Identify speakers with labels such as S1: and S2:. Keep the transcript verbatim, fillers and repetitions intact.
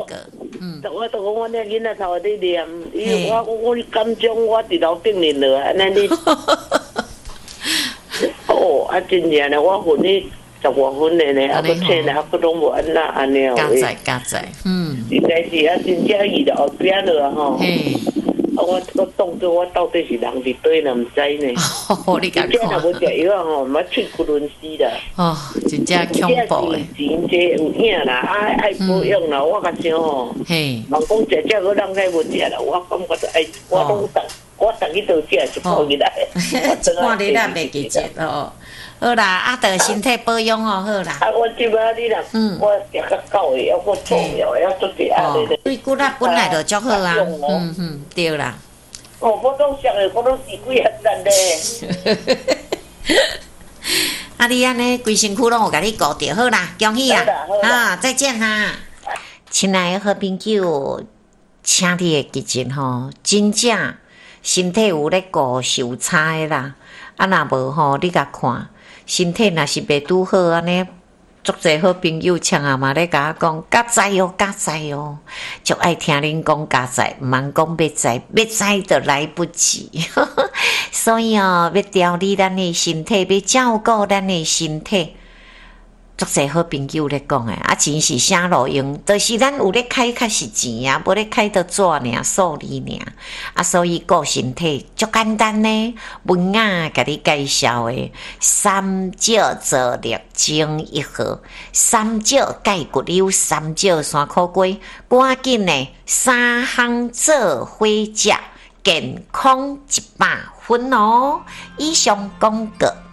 S1: 格。嗯，
S2: 我都讲我那囡仔头在念，伊我我感情我伫楼顶念落，安尼你。哦，啊，真正嘞，我分你十外分的呢，啊，佮钱啊，佮拢无安那安尼哦。
S1: 加载加载，嗯。
S2: 应该是啊，真正伊就后边了吼。
S1: 嘿。
S2: 啊，我我当作我到底是人伫对呢，毋知呢。
S1: 哦，你敢看？
S2: 真正若无食药吼，嘛喙骨轮死啦。
S1: 哦，真正恐怖诶。
S2: 钱济有影啦，爱爱保养啦，我甲想吼。
S1: 嘿。
S2: 人讲食食个人该无食啦，我感觉爱我拢逐我逐日都食一包日来。
S1: 半日咱袂记食哦。好啦，啊，着身体保养哦，好啦。
S2: 啊，我即摆你若我食较够诶，还我做了，还做啲啊咧。
S1: 对骨力本来就足好啊，嗯嗯，对啦。
S2: 哦，我拢食诶，我拢是几啊人咧。
S1: 啊，你安尼规身躯拢有甲你顾着，好啦，恭喜啊！啊，再见哈，亲爱的好朋友，请你诶记真吼，真正身体有咧顾是有差诶啦。啊，若无吼，你甲看。身体若是袂拄好安尼，足侪好朋友请啊嘛咧甲我讲，加载哦，加载哦，就爱听恁讲加载，毋通讲要载，要载就来不及。所以哦，要调理咱的身体，要照顾咱的身体。足侪好朋友咧讲诶，啊钱是啥路用？就是咱有咧开较是钱啊，无咧开到纸尔、数字尔。啊，所以顾身体足简单呢。文雅甲你介绍诶，三椒做六精一盒，三椒钙骨溜，三椒山苦龟，赶紧呢三项做伙食，健康一百分哦。以上广告。